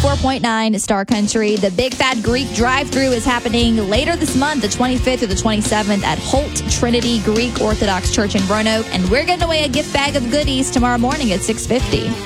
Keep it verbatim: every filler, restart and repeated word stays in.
ninety-four point nine Star Country. The Big Fat Greek Drive-Thru is happening later this month, the twenty-fifth through the twenty-seventh at Holt Trinity Greek Orthodox Church in Roanoke. And we're giving away a gift bag of goodies tomorrow morning at six fifty.